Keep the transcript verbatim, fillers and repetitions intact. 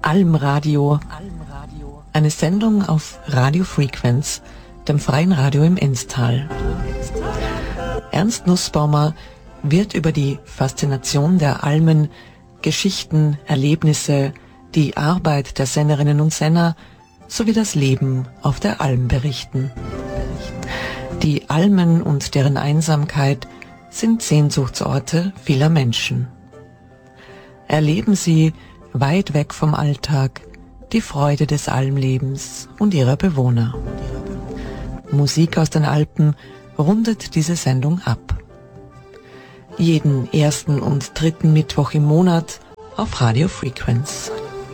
Almradio, eine Sendung auf Radio Frequenz, dem freien Radio im Enztal. Ernst Nussbaumer wird über die Faszination der Almen, Geschichten, Erlebnisse, die Arbeit der Sennerinnen und Senner sowie das Leben auf der Alm berichten. Die Almen und deren Einsamkeit sind Sehnsuchtsorte vieler Menschen. Erleben Sie weit weg vom Alltag die Freude des Almlebens und ihrer Bewohner. Musik aus den Alpen rundet diese Sendung ab. Jeden ersten und dritten Mittwoch im Monat auf Radio Frequenz.